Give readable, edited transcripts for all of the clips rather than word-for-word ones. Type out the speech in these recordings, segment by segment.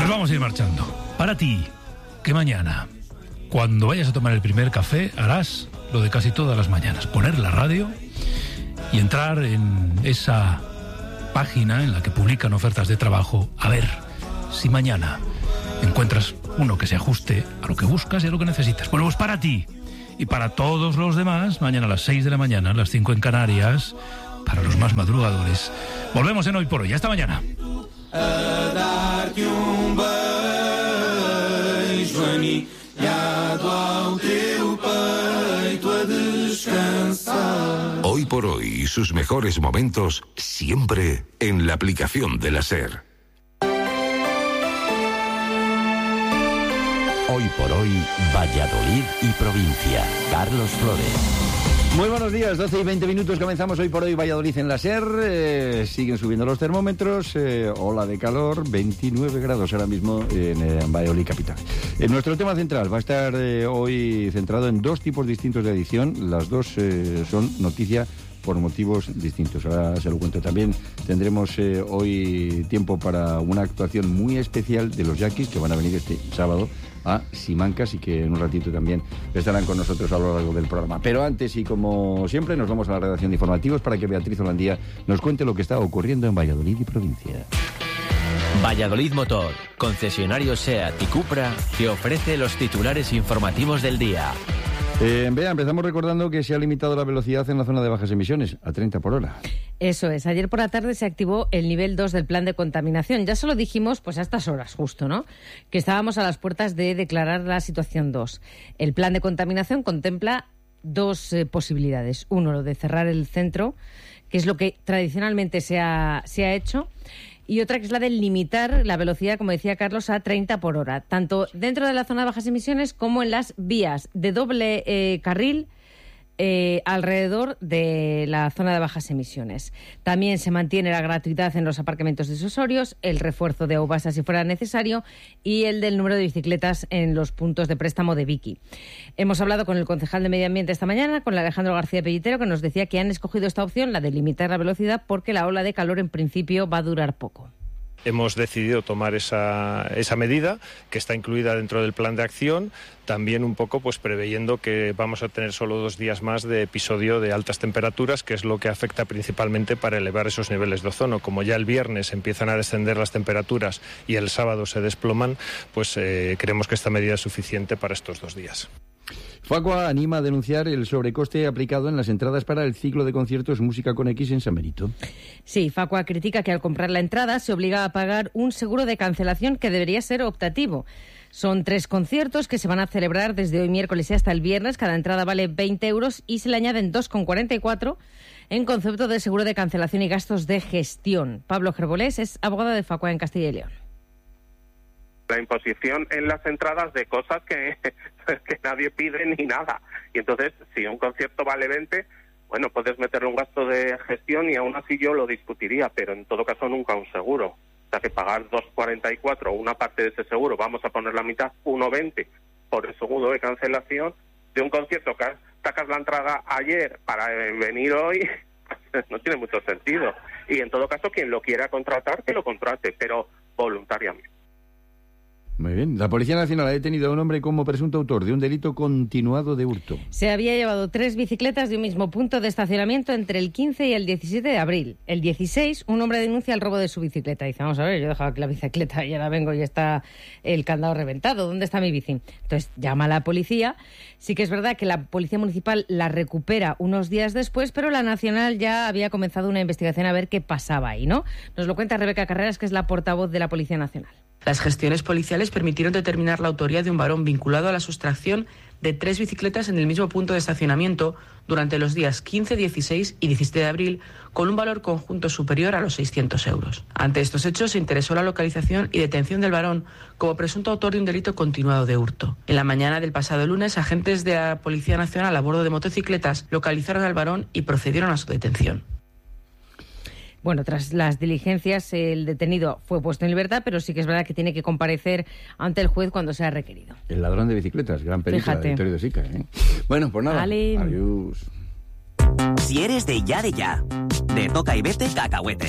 Nos vamos a ir marchando. Para ti, que mañana, cuando vayas a tomar el primer café, harás lo de casi todas las mañanas: poner la radio y entrar en esa página en la que publican ofertas de trabajo, a ver si mañana encuentras uno que se ajuste a lo que buscas y a lo que necesitas. Bueno, pues para ti y para todos los demás, mañana a las 6 de la mañana, a las 5 en Canarias, para los más madrugadores. Volvemos en Hoy por Hoy. Hasta mañana. Hoy por Hoy y sus mejores momentos siempre en la aplicación de la SER. Hoy por Hoy, Valladolid y provincia. Carlos Flores. Muy buenos días, 12 y 20 minutos, comenzamos Hoy por Hoy Valladolid en la SER. Siguen subiendo los termómetros, ola de calor, 29 grados ahora mismo en Valladolid capital. Nuestro tema central va a estar hoy centrado en dos tipos distintos de edición. Las dos son noticia por motivos distintos. Ahora se lo cuento también. Tendremos hoy tiempo para una actuación muy especial de los Yaquis, que van a venir este sábado a Simancas y que en un ratito también estarán con nosotros a lo largo del programa. Pero antes, y como siempre, nos vamos a la redacción de informativos para que Beatriz Holandía nos cuente lo que está ocurriendo en Valladolid y provincia. Valladolid Motor, concesionario SEAT y Cupra, que ofrece los titulares informativos del día. Vea, empezamos recordando que se ha limitado la velocidad en la zona de bajas emisiones a 30 por hora. Eso es. Ayer por la tarde se activó el nivel 2 del plan de contaminación. Ya se lo dijimos pues a estas horas justo, ¿no? Que estábamos a las puertas de declarar la situación 2. El plan de contaminación contempla dos posibilidades. Uno, lo de cerrar el centro, que es lo que tradicionalmente se ha hecho. Y otra que es la de limitar la velocidad, como decía Carlos, a 30 por hora, tanto dentro de la zona de bajas emisiones como en las vías de doble carril alrededor de la zona de bajas emisiones. También se mantiene la gratuidad en los aparcamientos decisorios, el refuerzo de aubasas si fuera necesario y el del número de bicicletas en los puntos de préstamo de Vicky. Hemos hablado con el concejal de Medio Ambiente esta mañana, con Alejandro García Pellitero, que nos decía que han escogido esta opción, la de limitar la velocidad, porque la ola de calor en principio va a durar poco. Hemos decidido tomar esa medida que está incluida dentro del plan de acción, también un poco pues preveyendo que vamos a tener solo 2 días más de episodio de altas temperaturas, que es lo que afecta principalmente para elevar esos niveles de ozono. Como ya el viernes empiezan a descender las temperaturas y el sábado se desploman, pues creemos que esta medida es suficiente para estos 2 días. Facua anima a denunciar el sobrecoste aplicado en las entradas para el ciclo de conciertos Música con X en San Benito. Sí, Facua critica que al comprar la entrada se obliga a pagar un seguro de cancelación que debería ser optativo. Son 3 conciertos que se van a celebrar desde hoy miércoles y hasta el viernes. Cada entrada vale 20 euros y se le añaden 2,44 en concepto de seguro de cancelación y gastos de gestión. Pablo Gerbolés es abogado de Facua en Castilla y León. La imposición en las entradas de cosas que nadie pide ni nada. Y entonces, si un concierto vale 20, bueno, puedes meterle un gasto de gestión y aún así yo lo discutiría, pero en todo caso nunca un seguro. O sea, que pagar 2,44, una parte de ese seguro, vamos a poner la mitad, 1,20 por el seguro de cancelación de un concierto que sacas la entrada ayer para venir hoy, no tiene mucho sentido. Y en todo caso, quien lo quiera contratar, que lo contrate, pero voluntariamente. Muy bien. La Policía Nacional ha detenido a un hombre como presunto autor de un delito continuado de hurto. Se había llevado 3 bicicletas de un mismo punto de estacionamiento entre el 15 y el 17 de abril. El 16, un hombre denuncia el robo de su bicicleta. Dice, vamos a ver, yo he dejado aquí la bicicleta y ahora vengo y está el candado reventado. ¿Dónde está mi bici? Entonces llama a la policía. Sí que es verdad que la Policía Municipal la recupera unos días después, pero la Nacional ya había comenzado una investigación a ver qué pasaba ahí, ¿no? Nos lo cuenta Rebeca Carreras, que es la portavoz de la Policía Nacional. Las gestiones policiales permitieron determinar la autoría de un varón vinculado a la sustracción de 3 bicicletas en el mismo punto de estacionamiento durante los días 15, 16 y 17 de abril, con un valor conjunto superior a los 600 euros. Ante estos hechos se interesó la localización y detención del varón como presunto autor de un delito continuado de hurto. En la mañana del pasado lunes, agentes de la Policía Nacional a bordo de motocicletas localizaron al varón y procedieron a su detención. Bueno, tras las diligencias, el detenido fue puesto en libertad, pero sí que es verdad que tiene que comparecer ante el juez cuando sea requerido. El ladrón de bicicletas, gran película de Vittorio De Sica, ¿eh? Bueno, pues nada. Vale. Adiós. Si eres de ya, de Toca y Vete Cacahuete.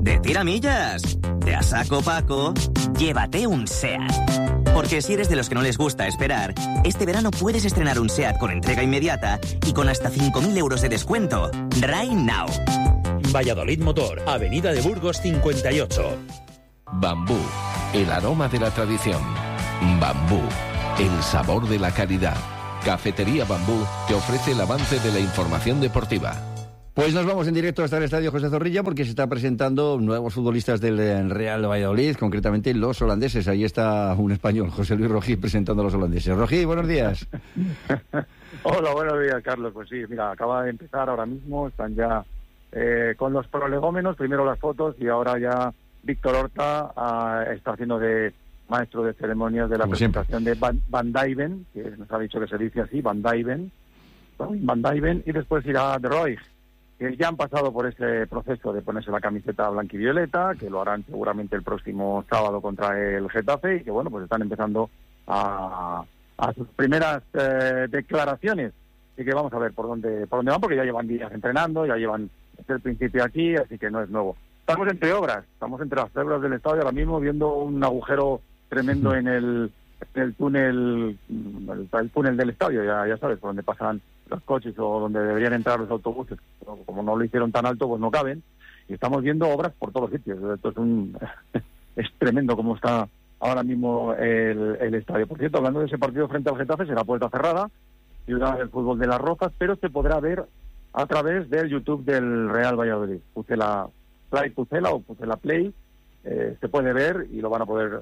de tiramillas, de a saco Paco, llévate un SEAT. Porque si eres de los que no les gusta esperar, este verano puedes estrenar un SEAT con entrega inmediata y con hasta 5.000 euros de descuento. Right now. Valladolid Motor, Avenida de Burgos 58. Bambú, el aroma de la tradición. Bambú, el sabor de la calidad. Cafetería Bambú te ofrece el avance de la información deportiva. Pues nos vamos en directo hasta el Estadio José Zorrilla porque se está presentando nuevos futbolistas del Real Valladolid, concretamente los holandeses. Ahí está un español, José Luis Rojí, presentando a los holandeses. Rojí, buenos días. Hola, buenos días, Carlos. Pues sí, mira, acaba de empezar ahora mismo, están ya con los prolegómenos, primero las fotos y ahora ya Víctor Horta está haciendo de maestro de ceremonias de la presentación de Van Dijven, que nos ha dicho que se dice así, Van Dijven, y después irá De Roy, que ya han pasado por ese proceso de ponerse la camiseta blanquivioleta, que lo harán seguramente el próximo sábado contra el Getafe, y que bueno, pues están empezando a sus primeras declaraciones. Así que vamos a ver por dónde van, porque ya llevan días entrenando, ya llevan desde el principio aquí, así que no es nuevo. Estamos entre obras, estamos entre las obras del estadio ahora mismo, viendo un agujero tremendo en el túnel, el túnel del estadio, ya sabes, por donde pasan los coches o donde deberían entrar los autobuses. Pero como no lo hicieron tan alto, pues no caben. Y estamos viendo obras por todos sitios. Esto es tremendo como está ahora mismo el estadio. Por cierto, hablando de ese partido frente al Getafe, será puerta cerrada, Ciudad del Fútbol de las Rozas, pero se podrá ver a través del YouTube del Real Valladolid. Pucela Play, se puede ver y lo van a poder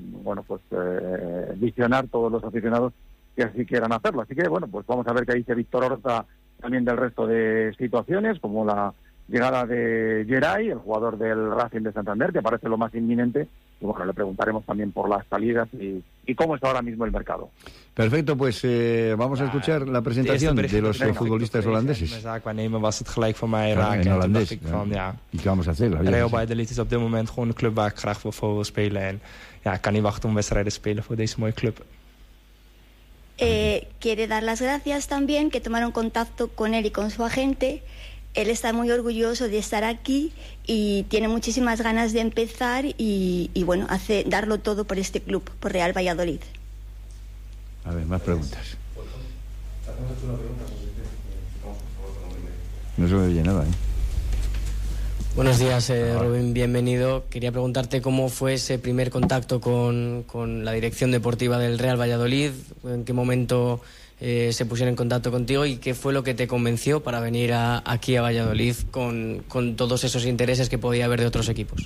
visionar todos los aficionados que así quieran hacerlo. Así que bueno, pues vamos a ver qué dice Víctor Horta también del resto de situaciones, como la llegada de Geray, el jugador del Racing de Santander, que parece lo más inminente. Y bueno, le preguntaremos también por las salidas y cómo está ahora mismo el mercado. Perfecto, pues vamos a escuchar la presentación de los futbolistas holandeses. Zaakwaarnemer was het gelijk voor mij raak. En toen dacht holandés. ik van ja, ¿Y qué vamos a hacer? Real Valladolid is op dit moment gewoon een club waar ik graag voor wil spelen. En ja, ik kan niet wachten om wedstrijden te spelen voor deze mooie club. Quiere dar las gracias también, que tomaron contacto con él y con su agente. Él está muy orgulloso de estar aquí y tiene muchísimas ganas de empezar y bueno, darlo todo por este club, por Real Valladolid. A ver, más preguntas. No se me oye nada, Buenos días, Rubén, bienvenido. Quería preguntarte cómo fue ese primer contacto con la dirección deportiva del Real Valladolid, en qué momento se pusieron en contacto contigo y qué fue lo que te convenció para venir aquí a Valladolid con todos esos intereses que podía haber de otros equipos.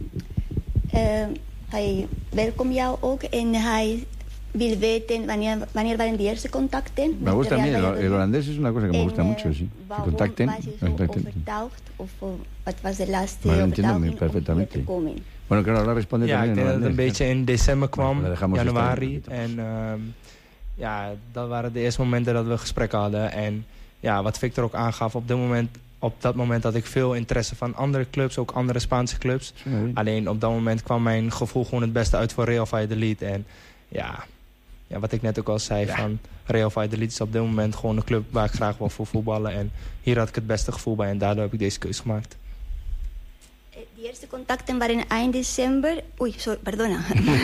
Hij welkom jou ook en hij wil weten wanneer waren de eerste contacten. Me gusta a mí, el holandés es una cosa que me gusta mucho, sí. Que contacten. Wat was de laatste overtuiging perfectamente. Bueno, claro, ahora responde también. Ja, ik denk dat het een beetje in december kwam, januari. En ja, dat waren de eerste momenten dat we gesprek hadden. En ja, wat Victor ook aangaf, op dat moment had ik veel interesse van andere clubs, ook andere Spaanse clubs. Nee. Alleen op dat moment kwam mijn gevoel gewoon het beste uit voor Real Valladolid. En ja, wat ik net ook al zei, van Real Valladolid is op dit moment gewoon een club waar ik graag wil voor voetballen. En hier had ik het beste gevoel bij en daardoor heb ik deze keuze gemaakt. De eerste contacten waren eind december. Perdona.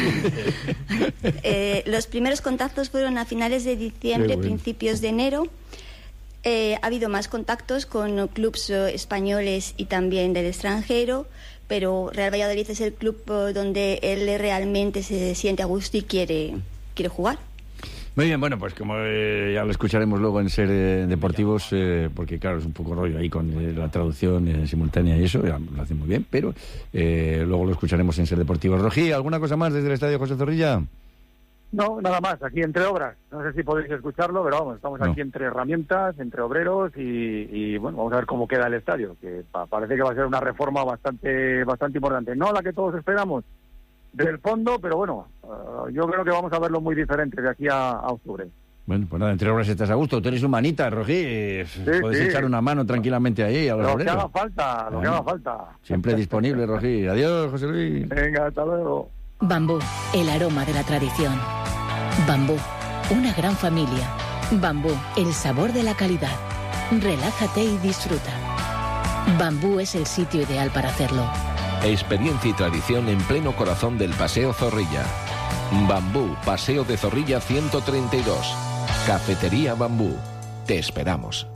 Los primeros contactos fueron a finales de diciembre, principios de enero. Ha habido más contactos con clubes españoles y también del extranjero, pero Real Valladolid es el club donde él realmente se siente a gusto y quiere jugar. Muy bien, bueno, pues como ya lo escucharemos luego en Ser Deportivos, porque claro, es un poco rollo ahí con la traducción simultánea y eso, ya lo hace muy bien, pero luego lo escucharemos en Ser Deportivos. Rojí, ¿alguna cosa más desde el Estadio José Zorrilla? No, nada más, aquí entre obras. No sé si podéis escucharlo, pero vamos, estamos aquí entre herramientas, entre obreros y bueno, vamos a ver cómo queda el estadio, que parece que va a ser una reforma bastante importante. No la que todos esperamos del fondo, pero bueno, yo creo que vamos a verlo muy diferente de aquí a octubre. Bueno, pues nada, entre obras estás a gusto. Tú eres humanita, Rojí. Puedes echar una mano tranquilamente ahí a los obreros. Lo que haga falta. Siempre disponible, Rojí. Adiós, José Luis. Venga, hasta luego. Bambú, el aroma de la tradición. Bambú, una gran familia. Bambú, el sabor de la calidad. Relájate y disfruta. Bambú es el sitio ideal para hacerlo. Experiencia y tradición en pleno corazón del Paseo Zorrilla. Bambú, Paseo de Zorrilla 132. Cafetería Bambú. Te esperamos.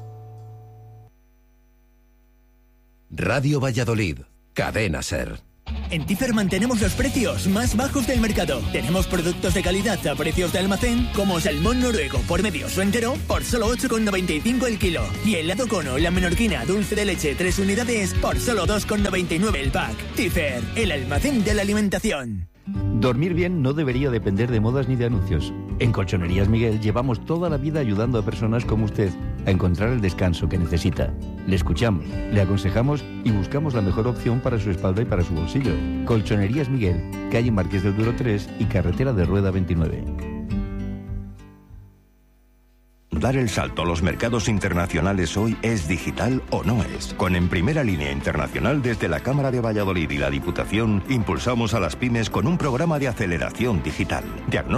Radio Valladolid. Cadena SER. En Tifer mantenemos los precios más bajos del mercado. Tenemos productos de calidad a precios de almacén, como salmón noruego por medio o entero por solo 8,95 el kilo. Y helado cono, la menorquina dulce de leche 3 unidades por solo 2,99 el pack. Tifer, el almacén de la alimentación. Dormir bien no debería depender de modas ni de anuncios. En Colchonerías Miguel llevamos toda la vida ayudando a personas como usted a encontrar el descanso que necesita. Le escuchamos, le aconsejamos y buscamos la mejor opción para su espalda y para su bolsillo. Colchonerías Miguel, calle Marqués del Duero 3 y carretera de Rueda 29. Dar el salto a los mercados internacionales hoy es digital o no es. Con En Primera Línea Internacional, desde la Cámara de Valladolid y la Diputación, impulsamos a las pymes con un programa de aceleración digital.